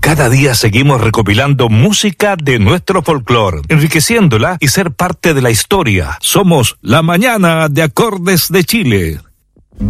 Cada día seguimos recopilando música de nuestro folclore, enriqueciéndola y ser parte de la historia. Somos La Mañana de Acordes de Chile.